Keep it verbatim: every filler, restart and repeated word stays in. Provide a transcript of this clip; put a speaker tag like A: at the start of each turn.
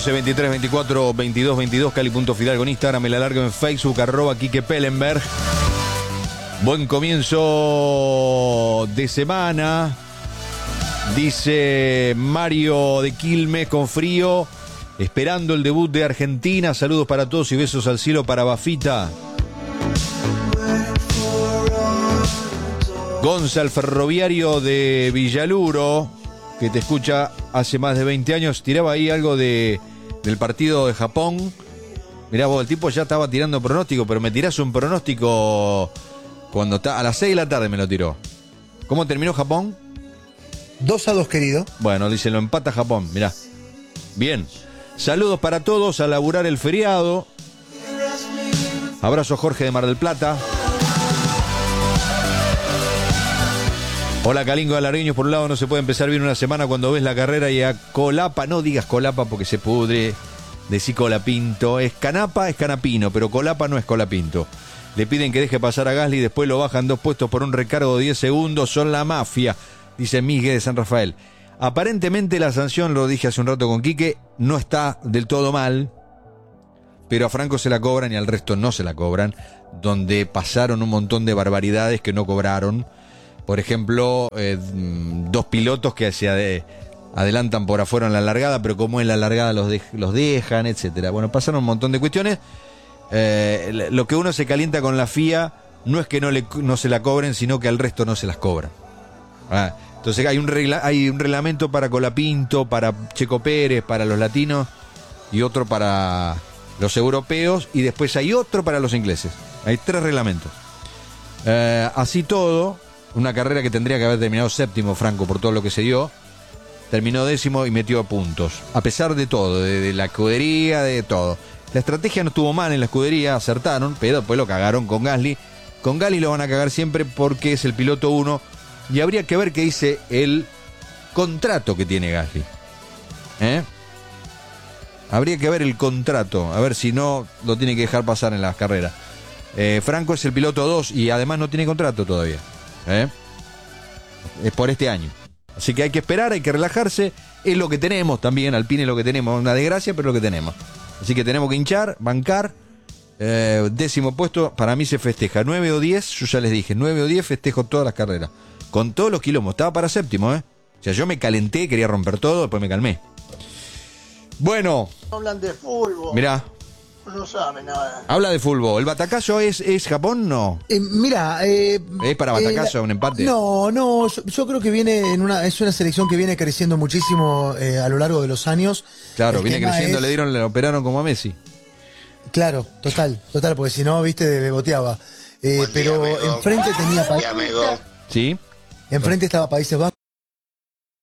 A: once, veintitrés, veinticuatro, veintidós, veintidós, Cali.Fidalgo en Instagram, me la largo en Facebook, arroba Quique Pellenberg. Buen comienzo de semana, dice Mario de Quilmes, con frío, esperando el debut de Argentina. Saludos para todos y besos al cielo para Bafita. Gonzalo Ferroviario de Villaluro, que te escucha hace más de veinte años, tiraba ahí algo de del partido de Japón. Mirá vos, el tipo ya estaba tirando pronóstico, pero me tirás un pronóstico cuando está a las seis de la tarde me lo tiró. ¿Cómo terminó Japón?
B: dos a dos, querido.
A: Bueno, dice, lo empata Japón, mirá. Bien. Saludos para todos, a laburar el feriado. Abrazo Jorge de Mar del Plata. Hola Calingo de Largueños, por un lado no se puede empezar bien una semana cuando ves la carrera y a Colapa, no digas Colapa porque se pudre, decí Colapinto, es Canapa, es Canapino, pero Colapa no es Colapinto. Le piden que deje pasar a Gasly y después lo bajan dos puestos por un recargo de diez segundos, son la mafia, dice Miguel de San Rafael. Aparentemente la sanción, lo dije hace un rato con Quique, no está del todo mal, pero a Franco se la cobran y al resto no se la cobran, donde pasaron un montón de barbaridades que no cobraron. Por ejemplo, eh, dos pilotos que se ade- adelantan por afuera en la largada, pero como en la largada los, de- los dejan, etcétera. Bueno, pasaron un montón de cuestiones. Eh, lo que uno se calienta con la F I A no es que no, le, no se la cobren, sino que al resto no se las cobran. Ah, entonces hay un, regla- hay un reglamento para Colapinto, para Checo Pérez, para los latinos, y otro para los europeos, y después hay otro para los ingleses. Hay tres reglamentos. Eh, así todo... Una carrera que tendría que haber terminado séptimo, Franco, por todo lo que se dio. Terminó décimo y metió puntos. A pesar de todo, de, de la escudería, de todo. La estrategia no estuvo mal en la escudería, acertaron, pero después lo cagaron con Gasly. Con Gasly lo van a cagar siempre porque es el piloto uno. Y habría que ver qué dice el contrato que tiene Gasly. ¿Eh? Habría que ver el contrato, a ver si no lo tiene que dejar pasar en las carreras. Eh, Franco es el piloto dos y además no tiene contrato todavía. ¿Eh? Es por este año. Así que hay que esperar, hay que relajarse. Es lo que tenemos también, Alpine es lo que tenemos. Una desgracia, pero lo que tenemos. Así que tenemos que hinchar, bancar. eh, Décimo puesto, para mí se festeja nueve o diez, yo ya les dije, nueve o diez festejo todas las carreras. Con todos los quilombos, estaba para séptimo, ¿eh? O sea, yo me calenté, quería romper todo, después me calmé. Bueno.
C: Hablan de fútbol.
A: Mirá.
C: No saben nada.
A: Habla de fútbol. ¿El batacazo es, es Japón? No.
B: Eh, mira, eh,
A: ¿Es para batacazo
B: eh,
A: un empate?
B: No, no, yo, yo creo que viene en una, es una selección que viene creciendo muchísimo eh, a lo largo de los años.
A: Claro,
B: El
A: viene
B: tema
A: creciendo,
B: es-
A: le dieron, le operaron como a Messi.
B: Claro, total, total, porque si no, viste, beboteaba. Eh,
D: Buen día,
B: pero
D: amigo.
B: enfrente tenía
D: Buen día, amigo.
A: ¿Sí?
B: enfrente estaba Países Bajos.